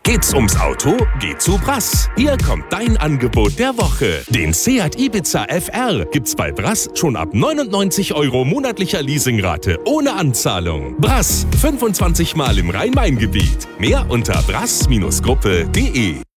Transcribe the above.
Geht's ums Auto? Geht zu Brass. Hier kommt dein Angebot der Woche. Den Seat Ibiza FR gibt's bei Brass schon ab 99 € monatlicher Leasingrate ohne Anzahlung. Brass, 25 Mal im Rhein-Main-Gebiet. Mehr unter brass-gruppe.de.